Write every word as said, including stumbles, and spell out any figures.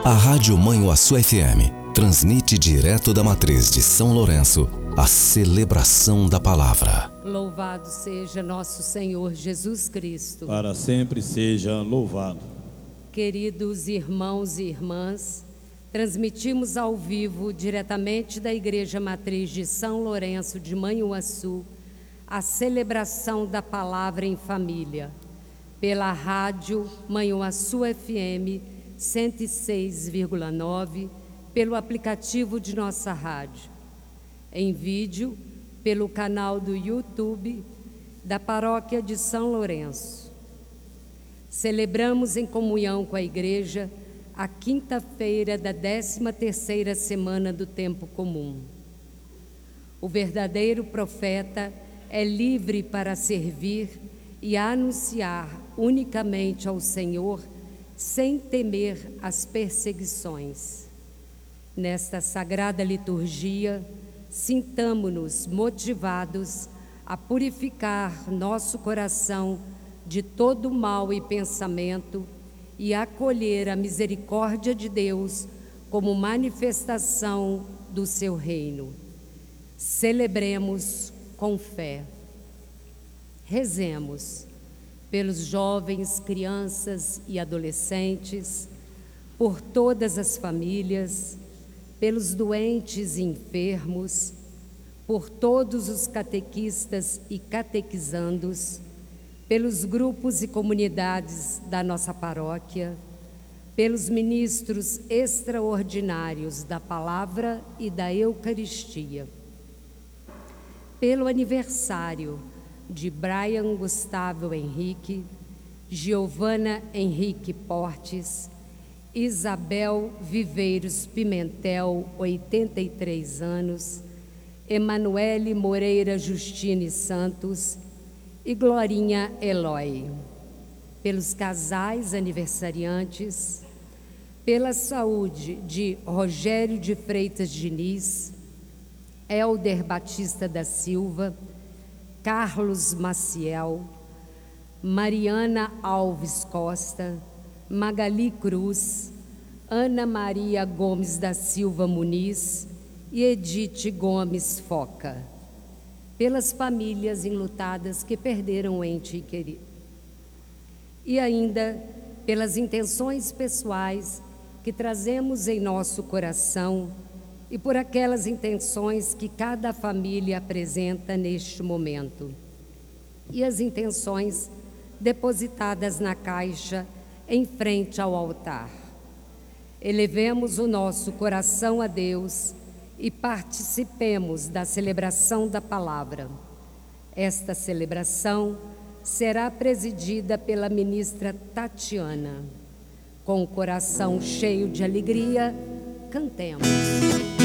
A Rádio Manhuaçu F M transmite direto da matriz de São Lourenço a celebração da palavra. Louvado seja nosso Senhor Jesus Cristo. Para sempre seja louvado. Queridos irmãos e irmãs, transmitimos ao vivo, diretamente da Igreja Matriz de São Lourenço de Manhuaçu, a celebração da palavra em família, pela Rádio Manhuaçu F M cento e seis vírgula nove, pelo aplicativo de nossa rádio, em vídeo pelo canal do YouTube da Paróquia de São Lourenço. Celebramos em comunhão com a Igreja a quinta-feira da décima terceira semana do tempo comum. O verdadeiro profeta é livre para servir e anunciar unicamente ao Senhor, sem temer as perseguições. Nesta sagrada liturgia, sintamo-nos motivados a purificar nosso coração de todo mal e pensamento e acolher a misericórdia de Deus como manifestação do seu reino. Celebremos com fé. Rezemos pelos jovens, crianças e adolescentes, por todas as famílias, pelos doentes e enfermos, por todos os catequistas e catequizandos, pelos grupos e comunidades da nossa paróquia, pelos ministros extraordinários da palavra e da Eucaristia, pelo aniversário de Brian Gustavo Henrique, Giovana Henrique Portes, Isabel Viveiros Pimentel, oitenta e três anos, Emanuele Moreira Justine Santos e Glorinha Eloy, pelos casais aniversariantes, pela saúde de Rogério de Freitas Diniz, Helder Batista da Silva, Carlos Maciel, Mariana Alves Costa, Magali Cruz, Ana Maria Gomes da Silva Muniz e Edith Gomes Foca, pelas famílias enlutadas que perderam um ente querido. E ainda pelas intenções pessoais que trazemos em nosso coração e por aquelas intenções que cada família apresenta neste momento. E as intenções depositadas na caixa em frente ao altar. Elevemos o nosso coração a Deus e participemos da celebração da palavra. Esta celebração será presidida pela ministra Tatiana. Com o coração cheio de alegria, cantemos.